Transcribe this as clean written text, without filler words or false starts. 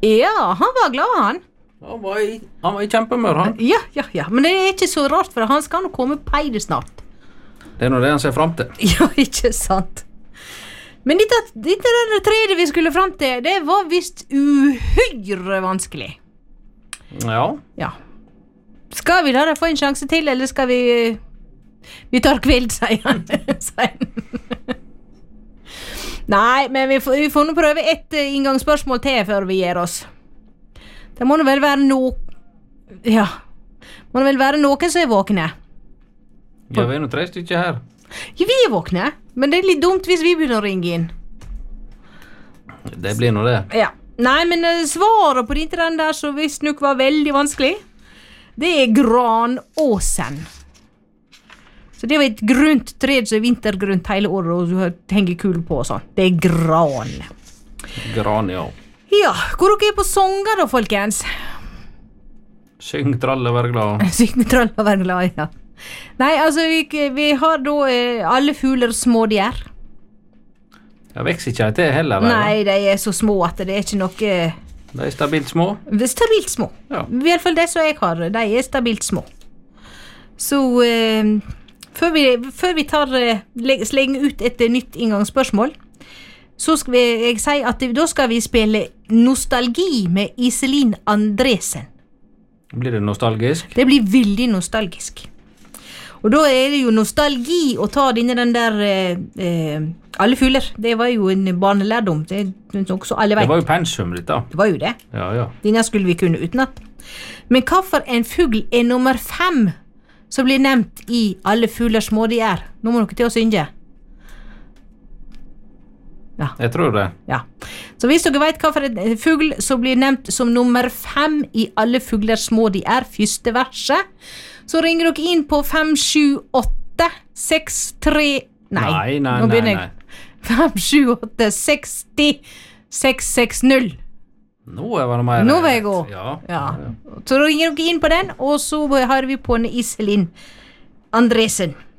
Ja, han var glad, han. Han var i kjempemør, han. Ja, men det ikke så rart, for han skal nå komme på peide snart. Det nå det han ser frem til. Ja, ikke sant. Men dette tredje vi skulle frem til, det var visst uhyre vanskelig. Ja. Skal vi da få en sjanse til, eller skal vi tar kveld, sier han. Nei, men vi får nå prøve et inngangsspørsmål til før vi gir oss. Det må vel være må vel være noen som er våkne. Ja, vi er nå 3 stykker her. Ja, vi er våkne, men det er litt dumt hvis vi begynner å ringe inn. Det blir nå det. Ja. Nei, men svaret på dette den der som visst nok var veldig vanskelig, det er granåsen. Så det var et grunt tred som er vintergrunt hele året, og du henger kul på og sånn. Det er gran. Gran, ja. Ja, hvor dere er på songer da, folkens? Syng tralle og vær glad. Syng tralle og vær glad, ja. Nei, altså, vi har da alle fugler små de er. Jeg vekser ikke til heller. Nei, de er så små at det er ikke noe... De er stabilt små. Det er stabilt små. Ja. I hvert fall det som jeg har, de er stabilt små. Så før vi slenger ut et nytt inngangsspørsmål, så skal jeg si at da skal vi spille Nostalgi med Iselin Andresen. Blir det nostalgisk? Det blir veldig nostalgisk. Og da er det jo nostalgi å ta den der alle fugler. Det var jo en barnelærdom. Det er også alle vet. Det var jo pensum litt da. Det var jo det. Ja. Denne skulle vi kunne utenat. Men hvorfor en fugl er nummer 5 som blir nevnt i alle fugler små de er? Nå må dere til å synge. Ja. Jeg tror det. Ja. Så hvis dere vet hvorfor en fugl som blir nevnt som nummer 5 i alle fugler små de er, første verset, så ringer dere inn på 578-63... Nei. Nå begynner jeg. 578-60-660. Nå var det mer... Nå var jeg god. Ja. Så ringer dere inn på den, og så har vi på Iselin Andresen.